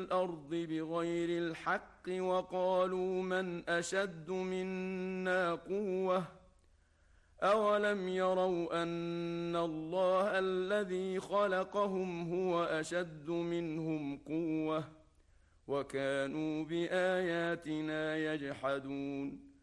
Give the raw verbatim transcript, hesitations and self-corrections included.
الأرض بغير الحق وقالوا من أشد منا قوة أولم يروا أن الله الذي خلقهم هو أشد منهم قوة وكانوا بآياتنا يجحدون